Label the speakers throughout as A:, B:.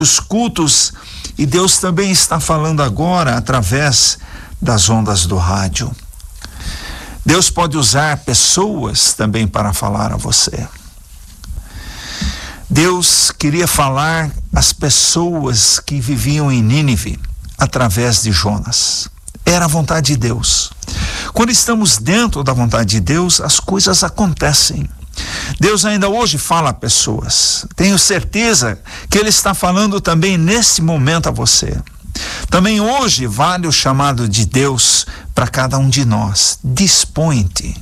A: os cultos, e Deus também está falando agora através das ondas do rádio. Deus pode usar pessoas também para falar a você. Deus queria falar às pessoas que viviam em Nínive através de Jonas. Era a vontade de Deus. Quando estamos dentro da vontade de Deus, as coisas acontecem. Deus ainda hoje fala a pessoas. Tenho certeza que Ele está falando também nesse momento a você. Também hoje vale o chamado de Deus para cada um de nós. Dispõe-te.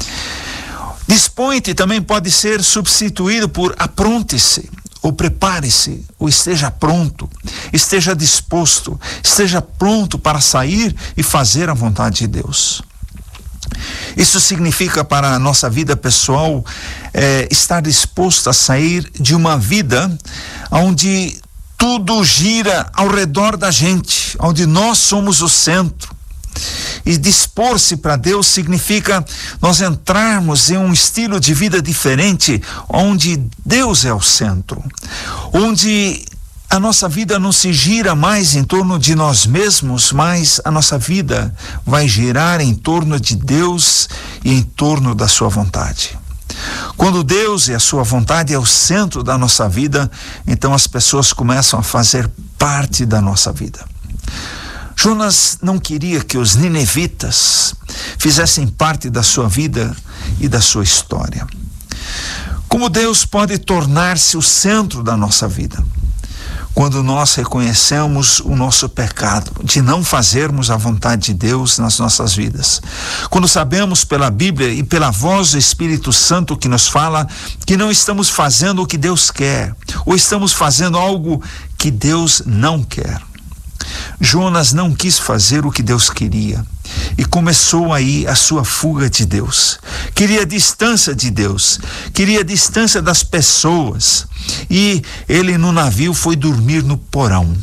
A: Dispõe-te também pode ser substituído por apronte-se, ou prepare-se, ou esteja pronto, esteja disposto, esteja pronto para sair e fazer a vontade de Deus. Isso significa para a nossa vida pessoal estar disposto a sair de uma vida onde tudo gira ao redor da gente, onde nós somos o centro. E dispor-se para Deus significa nós entrarmos em um estilo de vida diferente, onde Deus é o centro, onde a nossa vida não se gira mais em torno de nós mesmos, mas a nossa vida vai girar em torno de Deus e em torno da sua vontade. Quando Deus e a sua vontade é o centro da nossa vida, então as pessoas começam a fazer parte da nossa vida. Jonas não queria que os ninevitas fizessem parte da sua vida e da sua história. Como Deus pode tornar-se o centro da nossa vida? Quando nós reconhecemos o nosso pecado de não fazermos a vontade de Deus nas nossas vidas. Quando sabemos pela Bíblia e pela voz do Espírito Santo que nos fala que não estamos fazendo o que Deus quer, ou estamos fazendo algo que Deus não quer. Jonas não quis fazer o que Deus queria e começou aí a sua fuga de Deus. Queria distância de Deus, queria distância das pessoas, e ele no navio foi dormir no porão.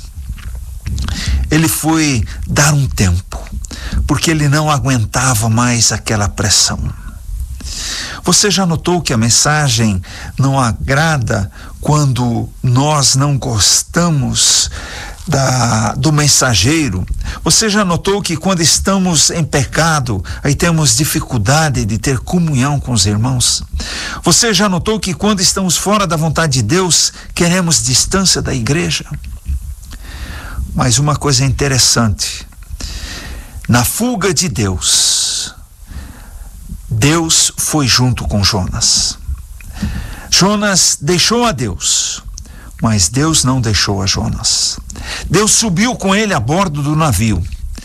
A: Ele foi dar um tempo, porque ele não aguentava mais aquela pressão. Você já notou que a mensagem não agrada quando nós não gostamos do mensageiro? Você já notou que quando estamos em pecado, aí temos dificuldade de ter comunhão com os irmãos? Você já notou que quando estamos fora da vontade de Deus, queremos distância da igreja? Mas uma coisa interessante, na fuga de Deus, Deus foi junto com Jonas. Jonas deixou a Deus, mas Deus não deixou a Jonas. Deus subiu com ele a bordo do navio.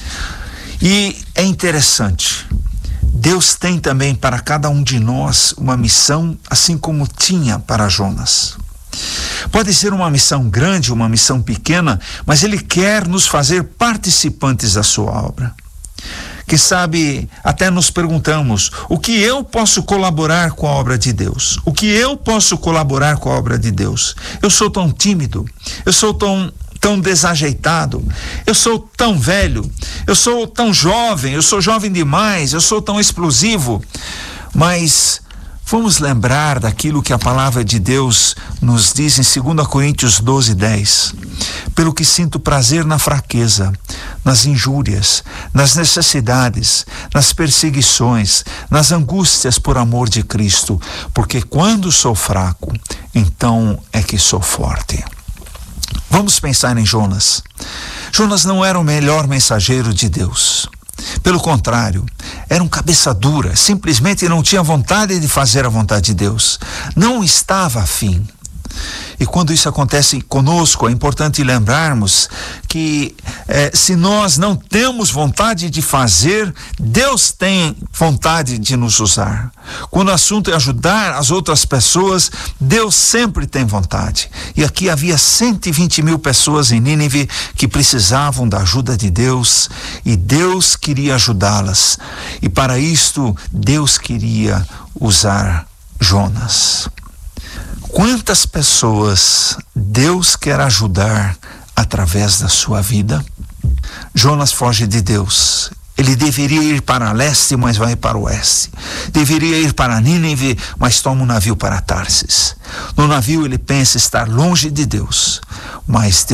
A: E é interessante, Deus tem também para cada um de nós uma missão, assim como tinha para Jonas. Pode ser uma missão grande, uma missão pequena, mas Ele quer nos fazer participantes da sua obra. Quem sabe até nos perguntamos: o que eu posso colaborar com a obra de Deus? O que eu posso colaborar com a obra de Deus? Eu sou tão tímido, eu sou tão desajeitado, eu sou tão velho, eu sou tão jovem, eu sou jovem demais, eu sou tão explosivo. Mas vamos lembrar daquilo que a palavra de Deus nos diz em 2 Coríntios 12:10. Pelo que sinto prazer na fraqueza, nas injúrias, nas necessidades, nas perseguições, nas angústias por amor de Cristo, porque quando sou fraco, então é que sou forte. Vamos pensar em Jonas. Jonas não era o melhor mensageiro de Deus. Pelo contrário, era um cabeça dura, simplesmente não tinha vontade de fazer a vontade de Deus. Não estava afim. E quando isso acontece conosco, é importante lembrarmos que se nós não temos vontade de fazer, Deus tem vontade de nos usar. Quando o assunto é ajudar as outras pessoas, Deus sempre tem vontade. E aqui havia 120.000 pessoas em Nínive que precisavam da ajuda de Deus, e Deus queria ajudá-las. E para isto, Deus queria usar Jonas. Quantas pessoas Deus quer ajudar através da sua vida? Jonas foge de Deus Ele deveria ir para leste, mas vai para o oeste. Deveria ir para Nínive, mas toma um navio para Tarsis. No navio ele pensa estar longe de Deus, mas Deus